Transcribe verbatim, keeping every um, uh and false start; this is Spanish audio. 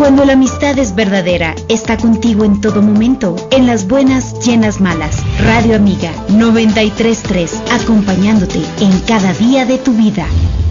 Cuando la amistad es verdadera, está contigo en todo momento, en las buenas y en las malas. Radio Amiga noventa y tres punto tres, acompañándote en cada día de tu vida.